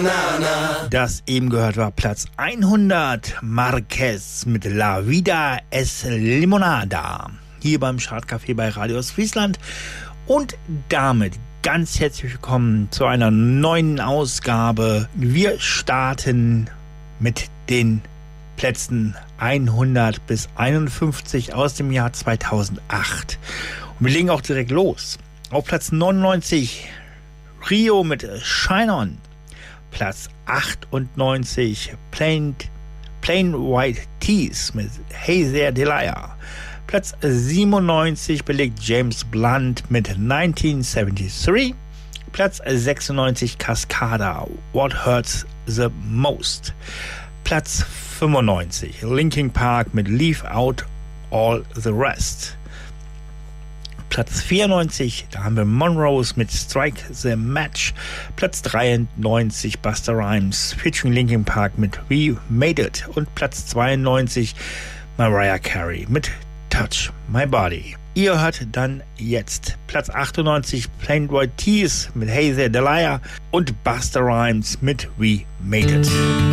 Das eben gehört war Platz 100, Marquez mit La Vida es Limonada. Hier beim Chartcafé bei Radio Ostfriesland. Und damit ganz herzlich willkommen zu einer neuen Ausgabe. Wir starten mit den Plätzen 100 bis 51 aus dem Jahr 2008. Und wir legen auch direkt los. Auf Platz 99 Rio mit Shine On. Platz 98 Plain White Tees mit Hey There Delilah. Platz 97 belegt James Blunt mit 1973. Platz 96 Cascada, What Hurts the Most. Platz 95 Linkin Park mit Leave Out All the Rest. Platz 94, da haben wir Monrose mit Strike the Match. Platz 93 Busta Rhymes featuring Linkin Park mit We Made It. Und Platz 92 Mariah Carey mit Touch My Body. Ihr hört dann jetzt Platz 98 Plain White Tees mit Hey There Delilah und Busta Rhymes mit We Made It.